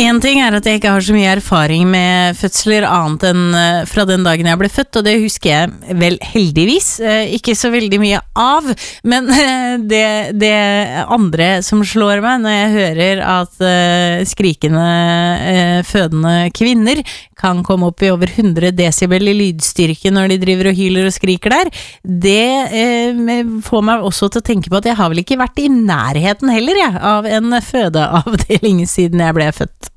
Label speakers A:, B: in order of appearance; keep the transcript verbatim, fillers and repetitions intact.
A: En ting er at jeg ikke har så mye erfaring med fødsler annet enn eh, fra den dagen jeg ble født, og det husker jeg vel heldigvis eh, ikke så veldig mye av, men eh, det, det andre som slår meg når jeg hører at eh, skrikende eh, fødende kvinner kan komme opp i over hundre desibel i lydstyrke når de driver og hyler og skriker der, det eh, får meg også til å tenke på at jeg har vel ikke vært i nærheten heller, jeg, av en fødeavdeling siden jeg ble født.